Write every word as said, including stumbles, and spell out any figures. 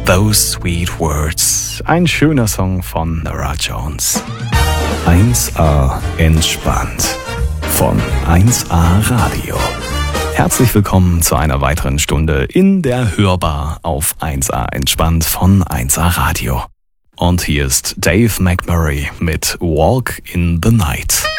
Those Sweet Words. Ein schöner Song von Norah Jones. eins a entspannt von eins a Radio. Herzlich willkommen zu einer weiteren Stunde in der Hörbar auf eins a entspannt von eins a Radio. Und hier ist Dave McMurray mit Walk in the Night.